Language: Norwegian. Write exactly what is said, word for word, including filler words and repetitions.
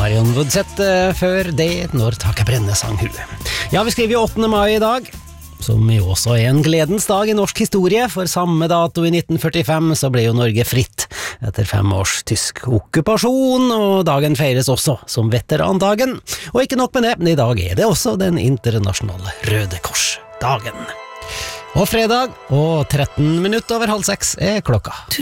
Marion Woodset før det Når taket brenner sang hun. Ja, vi skriver jo åttende mai i dag, som jo også er en gledens dag i norsk historie, for samme dato i nitten førtifem så ble jo Norge fritt etter fem års tysk okkupasjon, og dagen feires også som veterandagen. Og ikke nok med det, i dag er det også den internasjonale Røde Kors-dagen. Og fredag, og tretten minutter over halv seks er klokka.